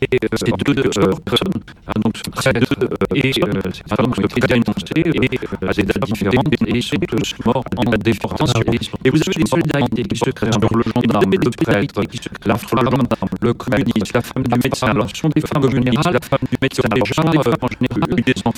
ces deux personnes, donc ce prêtre et ce prêtre énoncé, à des dates différentes, et sont tous morts en déportation. Et vous avez des solidarités qui se créent entre le gendarme, le prêtre, la femme, le communiste, la femme du médecin. Alors, ce sont des femmes communistes, la femme du médecin, déjà, eu des enfants